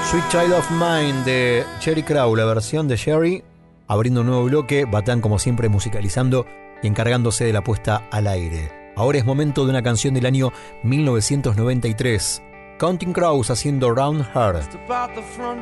Sweet Child of Mine de Cheryl Crow, la versión de Sherry, abriendo un nuevo bloque, Batán como siempre musicalizando y encargándose de la puesta al aire. Ahora es momento de una canción del año 1993, Counting Crows haciendo Round Her.